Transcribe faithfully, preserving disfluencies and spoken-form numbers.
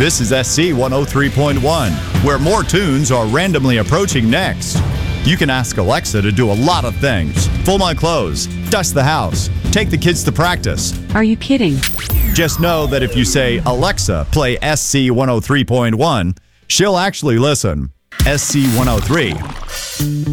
This is S C one oh three point one, where more tunes are randomly approaching next. You can ask Alexa to do a lot of things. Fold my clothes, dust the house, take the kids to practice. Are you kidding? Just know that if you say, Alexa, play S C one oh three point one, she'll actually listen. S C one oh three.